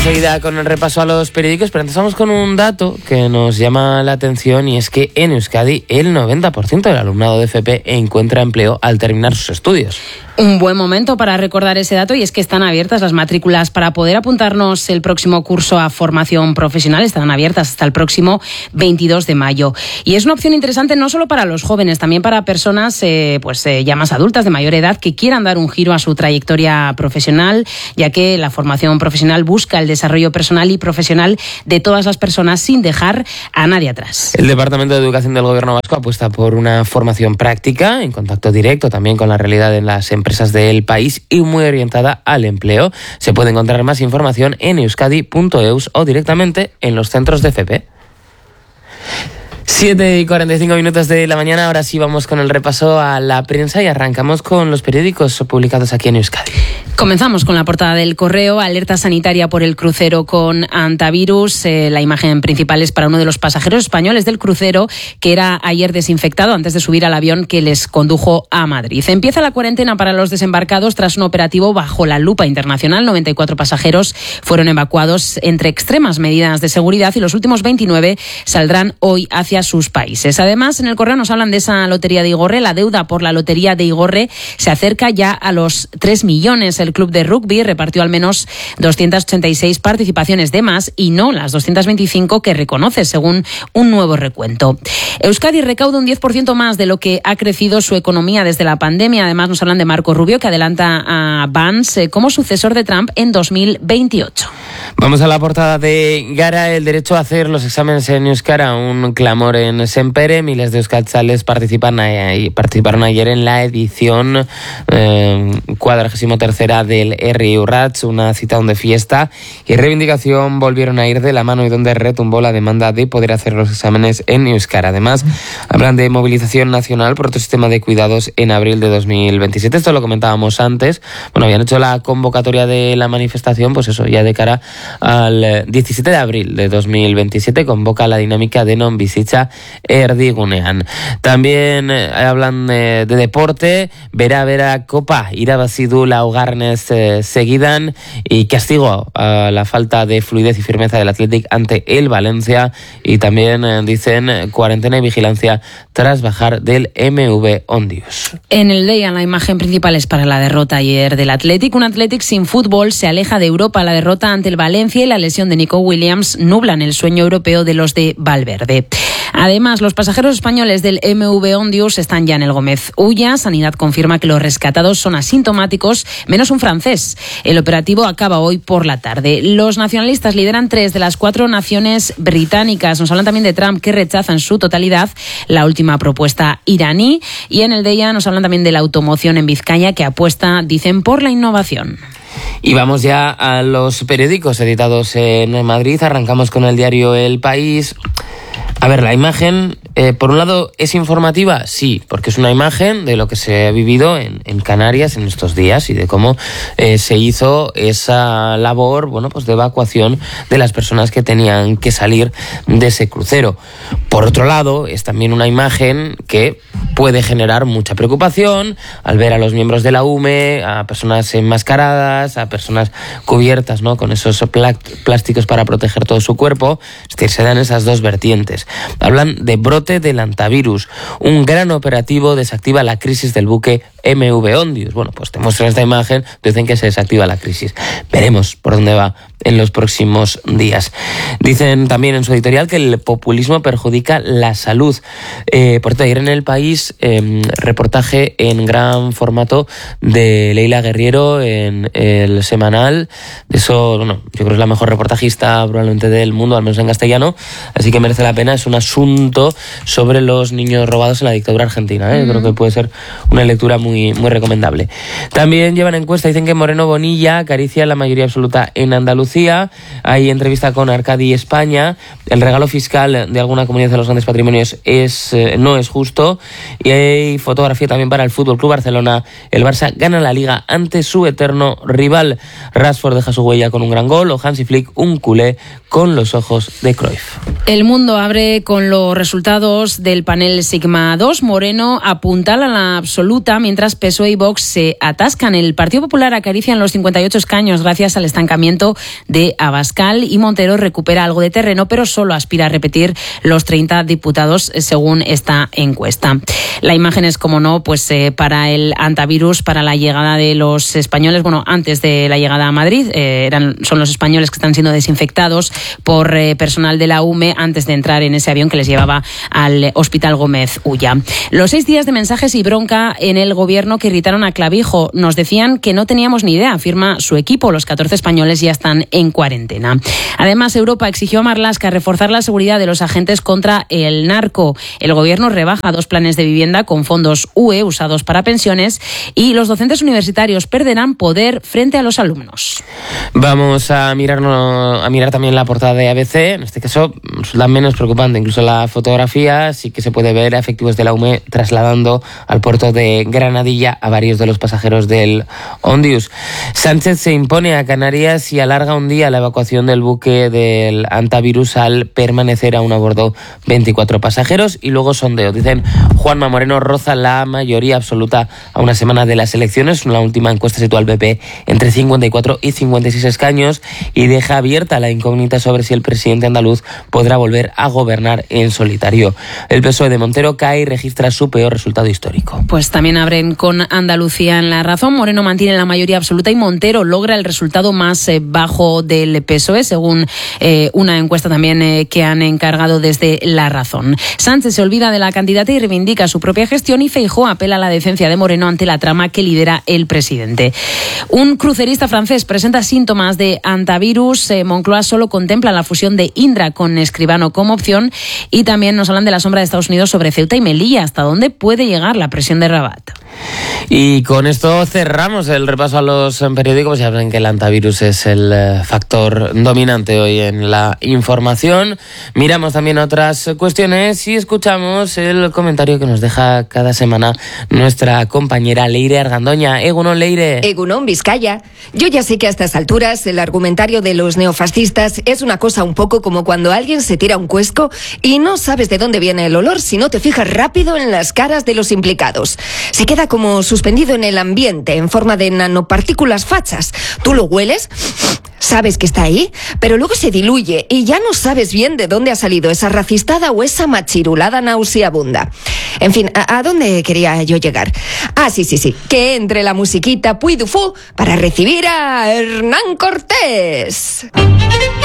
enseguida con el repaso a los periódicos, pero empezamos con un dato que nos llama la atención, y es que en Euskadi el 90% del alumnado de FP encuentra empleo al terminar sus estudios. Un buen momento para recordar ese dato, y es que están abiertas las matrículas para poder apuntarnos el próximo curso a formación profesional. Estarán abiertas hasta el próximo 22 de mayo. Y es una opción interesante no solo para los jóvenes, también para personas ya más adultas, de mayor edad, que quieran dar un giro a su trayectoria profesional, ya que la formación profesional busca el desarrollo personal y profesional de todas las personas sin dejar a nadie atrás. El Departamento de Educación del Gobierno vasco apuesta por una formación práctica, en contacto directo también con la realidad de las empresas del país y muy orientada al empleo. Se puede encontrar más información en euskadi.eus o directamente en los centros de FP. 7:45 de la mañana, ahora sí vamos con el repaso a la prensa y arrancamos con los periódicos publicados aquí en Euskadi. Comenzamos con la portada del Correo: alerta sanitaria por el crucero con antivirus. La imagen principal es para uno de los pasajeros españoles del crucero, que era ayer desinfectado antes de subir al avión que les condujo a Madrid. Empieza la cuarentena para los desembarcados tras un operativo bajo la lupa internacional. 94 pasajeros fueron evacuados entre extremas medidas de seguridad y los últimos 29 saldrán hoy hacia sus países. Además, en el Correo nos hablan de esa lotería de Igorre. La deuda por la lotería de Igorre se acerca ya a los 3 millones. El club de rugby repartió al menos 286 participaciones de más y no las 225 que reconoce, según un nuevo recuento. Euskadi recauda un 10% más de lo que ha crecido su economía desde la pandemia. Además, nos hablan de Marco Rubio, que adelanta a Vance como sucesor de Trump en 2028. Vamos a la portada de Gara. El derecho a hacer los exámenes en euskara, un clamor en Senpere. Miles de euskaltzales participaron ayer en la edición 43ª del Herri Urrats, una cita donde fiesta y reivindicación volvieron a ir de la mano y donde retumbó la demanda de poder hacer los exámenes en euskara. Además, hablan de movilización nacional por otro sistema de cuidados en abril de 2027. Esto lo comentábamos antes. Bueno, habían hecho la convocatoria de la manifestación, pues eso, ya de cara al 17 de abril de 2027 convoca la dinámica de non bizitza erdigunean. También hablan de deporte. Bera Copa irabazi du laugarnez seguidan, y castigo a la falta de fluidez y firmeza del Athletic ante el Valencia. Y también dicen cuarentena y vigilancia tras bajar del MV Ondius. En el Deia, la imagen principal es para la derrota ayer del Athletic. Un Athletic sin fútbol se aleja de Europa. La derrota ante el Valencia y la lesión de Nico Williams nublan el sueño europeo de los de Valverde. Además, los pasajeros españoles del MV Ondius están ya en el Gómez Ulla. Sanidad confirma que los rescatados son asintomáticos, menos un francés. El operativo acaba hoy por la tarde. Los nacionalistas lideran 3 de las 4 naciones británicas. Nos hablan también de Trump, que rechaza en su totalidad la última propuesta iraní. Y en el Deia nos hablan también de la automoción en Vizcaya, que apuesta, dicen, por la innovación. Y vamos ya a los periódicos editados en Madrid. Arrancamos con el diario El País. A ver, la imagen, por un lado, ¿es informativa? Sí, porque es una imagen de lo que se ha vivido en Canarias en estos días y de cómo se hizo esa labor, pues de evacuación de las personas que tenían que salir de ese crucero. Por otro lado, es también una imagen que puede generar mucha preocupación al ver a los miembros de la UME, a personas enmascaradas, a personas cubiertas, ¿no?, con esos plásticos para proteger todo su cuerpo. Es decir, se dan esas dos vertientes. Hablan de brote del antivirus. Un gran operativo desactiva la crisis del buque MV Ondius. Pues te muestran esta imagen, dicen que se desactiva la crisis. Veremos por dónde va en los próximos días. Dicen también en su editorial que el populismo perjudica la salud. Por cierto, ayer en El País, reportaje en gran formato de Leila Guerriero en El Semanal. Eso, yo creo que es la mejor reportajista probablemente del mundo, al menos en castellano, así que merece la pena. Es un asunto sobre los niños robados en la dictadura argentina. Yo creo que puede ser una lectura muy, muy recomendable. También llevan encuesta, dicen que Moreno Bonilla acaricia la mayoría absoluta en Andalucía. Hay entrevista con Arcadi España. El regalo fiscal de alguna comunidad de los grandes patrimonios no es justo. Y hay fotografía también para el Fútbol Club Barcelona. El Barça gana la Liga ante su eterno rival. Rashford deja su huella con un gran gol, o Hansi Flick un culé con los ojos de Cruyff. El Mundo abre con los resultados del panel Sigma 2. Moreno apuntala la absoluta, mientras mientras PSOE y Vox se atascan. El Partido Popular acaricia en los 58 escaños gracias al estancamiento de Abascal y Montero recupera algo de terreno, pero solo aspira a repetir los 30 diputados según esta encuesta. La imagen es, como no, pues para el antivirus, para la llegada de los españoles, bueno, antes de la llegada a Madrid, son los españoles que están siendo desinfectados por personal de la UME antes de entrar en ese avión que les llevaba al Hospital Gómez Ulla. Los 6 días de mensajes y bronca en el gobierno que irritaron a Clavijo. Nos decían que no teníamos ni idea, afirma su equipo. Los 14 españoles ya están en cuarentena. Además, Europa exigió a Marlaska reforzar la seguridad de los agentes contra el narco. El gobierno rebaja 2 planes de vivienda con fondos UE usados para pensiones y los docentes universitarios perderán poder frente a los alumnos. Vamos a mirar también la portada de ABC. En este caso resulta menos preocupante. Incluso la fotografía sí que se puede ver a efectivos de la UME trasladando al puerto de Granadilla a varios de los pasajeros del Ondius. Sánchez se impone a Canarias y alarga un día la evacuación del buque del antivirus al permanecer aún a bordo 24 pasajeros y luego sondeo. Dicen Juanma Moreno roza la mayoría absoluta a una semana de las elecciones. La última encuesta sitúa al PP entre 54 y 56 escaños y deja abierta la incógnita sobre si el presidente andaluz podrá volver a gobernar en solitario. El PSOE de Montero cae y registra su peor resultado histórico. Pues también abren con Andalucía en La Razón. Moreno mantiene la mayoría absoluta y Montero logra el resultado más bajo del PSOE, según una encuesta también que han encargado desde La Razón. Sánchez se olvida de la candidata y reivindica su propia gestión y Feijóo apela a la decencia de Moreno ante la trama que lidera el presidente. Un crucerista francés presenta síntomas de antivirus. Moncloa solo contempla la fusión de Indra con Escribano como opción y también nos hablan de la sombra de Estados Unidos sobre Ceuta y Melilla. ¿Hasta dónde puede llegar la presión de Rabat? Y con esto cerramos el repaso a los periódicos. Ya ven que el antivirus es el factor dominante hoy en la información. Miramos también otras cuestiones y escuchamos el comentario que nos deja cada semana nuestra compañera Leire Argandoña. Egunon, Leire. Egunon, Vizcaya. Yo ya sé que a estas alturas el argumentario de los neofascistas es una cosa un poco como cuando alguien se tira un cuesco y no sabes de dónde viene el olor si no te fijas rápido en las caras de los implicados. Se queda como suspendido en el ambiente en forma de nanopartículas fachas. Tú lo hueles, sabes que está ahí, pero luego se diluye y ya no sabes bien de dónde ha salido esa racistada o esa machirulada nauseabunda. En fin, ¿a dónde quería yo llegar? Ah, sí, que entre la musiquita Puy du Fou para recibir a Hernán Cortés.